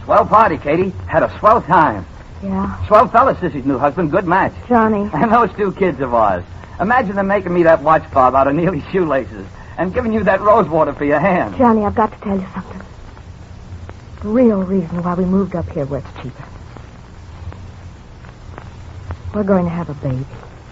Swell party, Katie. Had a swell time. Yeah. Swell fella, Sissy's new husband. Good match. Johnny. And those 2 kids of ours. Imagine them making me that watch fob out of Neely's shoelaces and giving you that rose water for your hand. Johnny, I've got to tell you something. The real reason why we moved up here where it's cheaper. We're going to have a baby.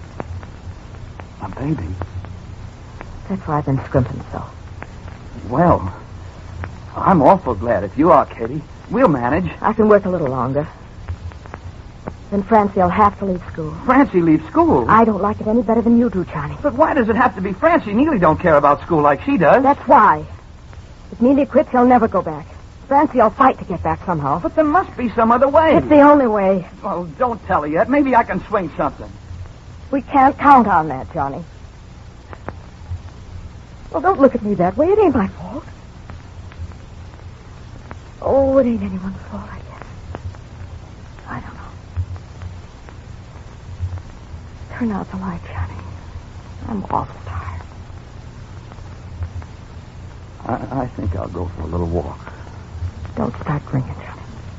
A baby? That's why I've been scrimping so. Well, I'm awful glad if you are, Katie. We'll manage. I can work a little longer. Then Francie will have to leave school. Francie leaves school? I don't like it any better than you do, Johnny. But why does it have to be Francie? Neely don't care about school like she does. That's why. If Neely quits, he'll never go back. Francie will fight to get back somehow. But there must be some other way. It's the only way. Well, don't tell her yet. Maybe I can swing something. We can't count on that, Johnny. Well, don't look at me that way. It ain't my fault. Oh, it ain't anyone's fault, I guess. I don't know. Turn out the light, Johnny. I'm awful tired. I think I'll go for a little walk. Don't start drinking, Johnny.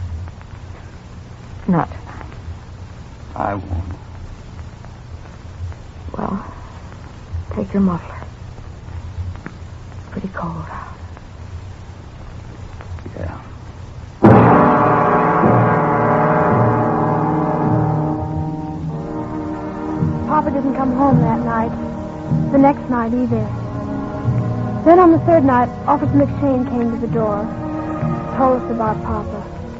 Not tonight. I won't. Well, take your muffler. It's pretty cold out. Yeah. Papa didn't come home that night. The next night either. Then on the 3rd night, Officer McShane came to the door. Told us about Papa.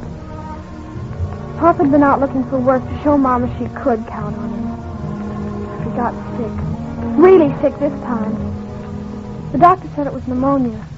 Papa had been out looking for work to show Mama she could count on him. He got sick. Really sick this time. The doctor said it was pneumonia.